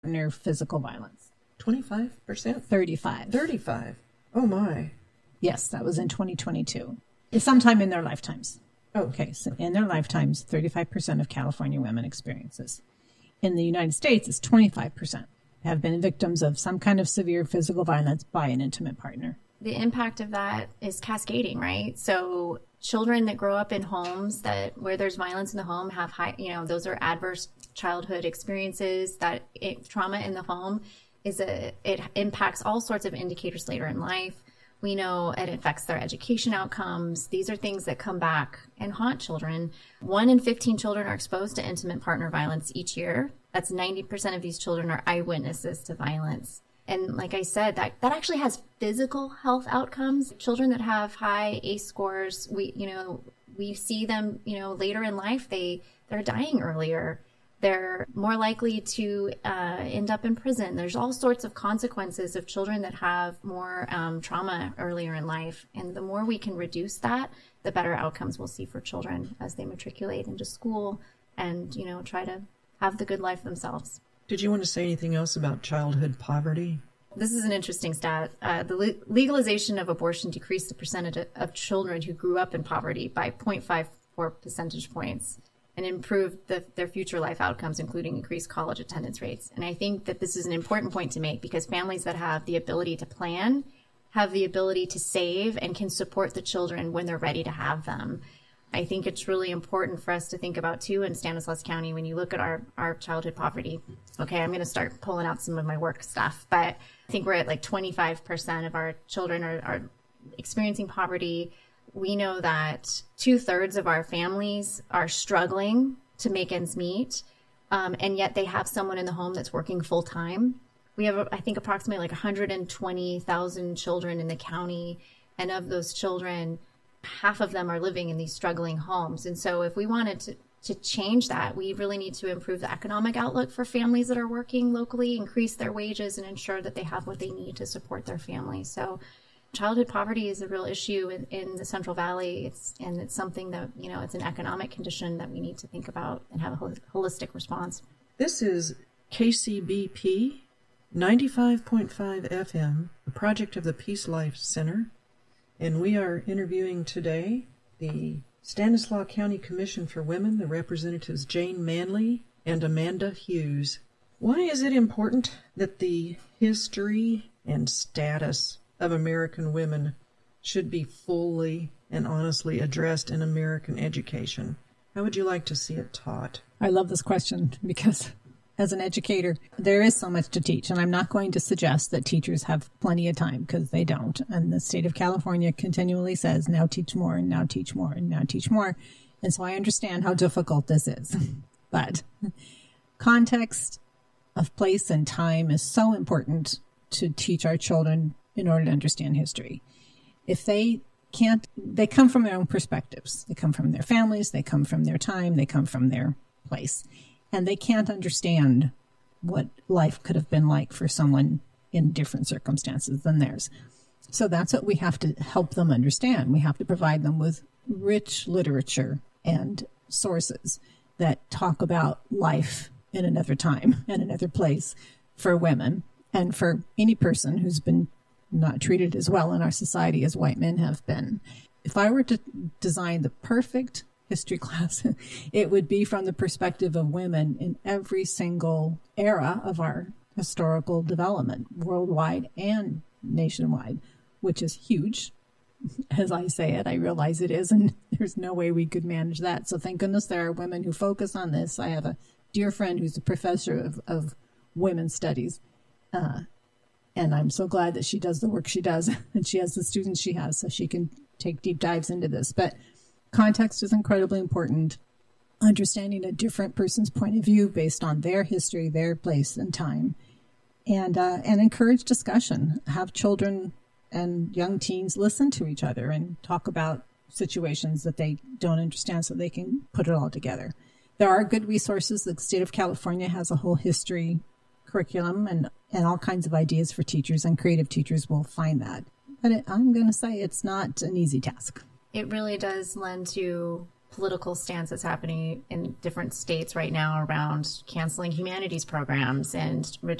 partner physical violence. 25%? 35. 35. Oh, my. Yes, that was in 2022. It's sometime in their lifetimes. Oh. Okay, so in their lifetimes, 35% of California women experience this. In the United States, it's 25% have been victims of some kind of severe physical violence by an intimate partner. The impact of that is cascading, right? So children that grow up in homes where there's violence in the home have high, those are adverse childhood experiences. Trauma in the home it impacts all sorts of indicators later in life. We know it affects their education outcomes. These are things that come back and haunt children. 1 in 15 children are exposed to intimate partner violence each year. That's 90% of these children are eyewitnesses to violence. And like I said, that actually has physical health outcomes. Children that have high ACE scores, we see them, later in life, they're dying earlier. They're more likely to end up in prison. There's all sorts of consequences of children that have more trauma earlier in life. And the more we can reduce that, the better outcomes we'll see for children as they matriculate into school and, try to have the good life themselves. Did you want to say anything else about childhood poverty? This is an interesting stat. The legalization of abortion decreased the percentage of children who grew up in poverty by 0.54 percentage points and improved their future life outcomes, including increased college attendance rates. And I think that this is an important point to make because families that have the ability to plan have the ability to save and can support the children when they're ready to have them. I think it's really important for us to think about, too, in Stanislaus County, when you look at our childhood poverty. Okay, I'm going to start pulling out some of my work stuff, but I think we're at like 25% of our children are experiencing poverty. We know that 2/3 of our families are struggling to make ends meet, and yet they have someone in the home that's working full time. We have, I think, approximately like 120,000 children in the county, and of those children, half of them are living in these struggling homes. And so if we wanted to change that, we really need to improve the economic outlook for families that are working locally, increase their wages, and ensure that they have what they need to support their families. So childhood poverty is a real issue in the Central Valley. It's something that, it's an economic condition that we need to think about and have a holistic response. This is KCBP 95.5 FM, a project of the Peace Life Center. And we are interviewing today the Stanislaus County Commission for Women, the representatives Jane Manley and Amanda Hughes. Why is it important that the history and status of American women should be fully and honestly addressed in American education? How would you like to see it taught? I love this question because as an educator, there is so much to teach, and I'm not going to suggest that teachers have plenty of time because they don't. And the state of California continually says, now teach more, and now teach more, and now teach more. And so I understand how difficult this is. But context of place and time is so important to teach our children in order to understand history. If they can't, they come from their own perspectives. They come from their families, they come from their time, they come from their place. And they can't understand what life could have been like for someone in different circumstances than theirs. So that's what we have to help them understand. We have to provide them with rich literature and sources that talk about life in another time and another place for women and for any person who's been not treated as well in our society as white men have been. If I were to design the perfect history class, it would be from the perspective of women in every single era of our historical development, worldwide and nationwide, which is huge. As I say it, I realize it is, and there's no way we could manage that. So thank goodness there are women who focus on this. I have a dear friend who's a professor of women's studies, and I'm so glad that she does the work she does, and she has the students she has, so she can take deep dives into this. But context is incredibly important. Understanding a different person's point of view based on their history, their place and time, and encourage discussion. Have children and young teens listen to each other and talk about situations that they don't understand so they can put it all together. There are good resources. The state of California has a whole history curriculum and all kinds of ideas for teachers, and creative teachers will find that. But I'm going to say it's not an easy task. It really does lend to political stance that's happening in different states right now around canceling humanities programs and